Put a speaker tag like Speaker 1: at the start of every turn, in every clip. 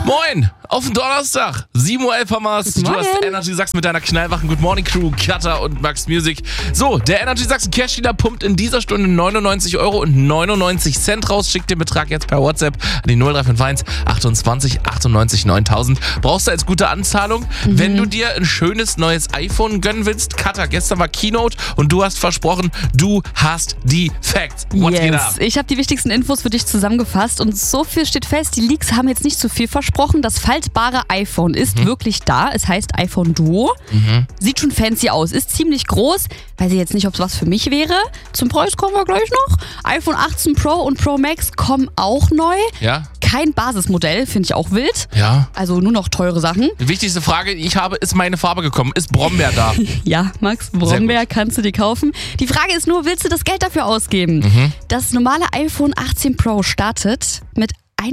Speaker 1: Moin, auf den Donnerstag, 7.11 Uhr haben wir's. Du hast Energy Sachsen mit deiner knallwachen Good Morning Crew, Cutter und Max Music. So, der Energy Sachsen Cash Dealer pumpt in dieser Stunde 99,99 € raus. Schickt den Betrag jetzt per WhatsApp an die 0351 28 98 9000. Brauchst du als gute Anzahlung, wenn du dir ein schönes neues iPhone gönnen willst. Cutter, gestern war Keynote und du hast versprochen, du hast die Facts. What's geht ab?
Speaker 2: Ich habe die wichtigsten Infos für dich zusammengefasst und so viel steht fest, die Leaks haben jetzt nicht zu viel versprochen. Das faltbare iPhone ist wirklich da. Es heißt iPhone Duo. Sieht schon fancy aus, ist ziemlich groß. Weiß ich jetzt nicht, ob es was für mich wäre. Zum Preis kommen wir gleich noch. iPhone 18 Pro und Pro Max kommen auch neu.
Speaker 1: Ja.
Speaker 2: Kein Basismodell, finde ich auch wild.
Speaker 1: Ja.
Speaker 2: Also nur noch teure Sachen.
Speaker 1: Die wichtigste Frage, die ich habe, ist meine Farbe gekommen? Ist Brombeer da?
Speaker 2: Ja, Max, Brombeer kannst du dir kaufen. Die Frage ist nur, willst du das Geld dafür ausgeben? Das normale iPhone 18 Pro startet mit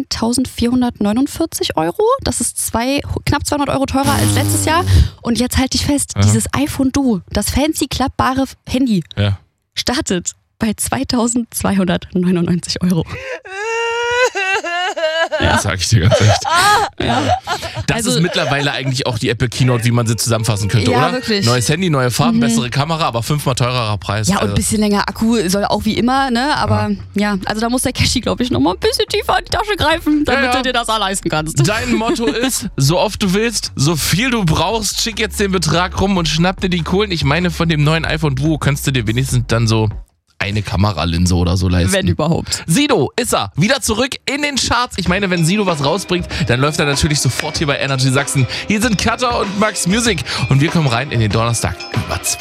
Speaker 2: 1.449 €. Das ist knapp 200 € teurer als letztes Jahr. Und jetzt halt dich fest, dieses iPhone Duo, das fancy klappbare Handy, startet bei 2.299 €.
Speaker 1: Ja, das sag ich dir ganz echt. Das ist mittlerweile eigentlich auch die Apple Keynote, wie man sie zusammenfassen könnte,
Speaker 2: ja,
Speaker 1: oder?
Speaker 2: Wirklich.
Speaker 1: Neues Handy, neue Farben, bessere Kamera, aber 5-mal teurerer Preis.
Speaker 2: Ja, und ein bisschen länger Akku soll auch wie immer, ne? Aber ja, also da muss der Cashy, glaube ich, nochmal ein bisschen tiefer in die Tasche greifen, damit du dir das auch leisten kannst.
Speaker 1: Dein Motto ist, so oft du willst, so viel du brauchst, schick jetzt den Betrag rum und schnapp dir die Kohlen. Ich meine, von dem neuen iPhone Duo kannst du dir wenigstens dann so eine Kameralinse oder so leisten.
Speaker 2: Wenn überhaupt.
Speaker 1: Sido ist er wieder zurück in den Charts. Ich meine, wenn Sido was rausbringt, dann läuft er natürlich sofort hier bei Energy Sachsen. Hier sind Cutter und Max Music und wir kommen rein in den Donnerstag.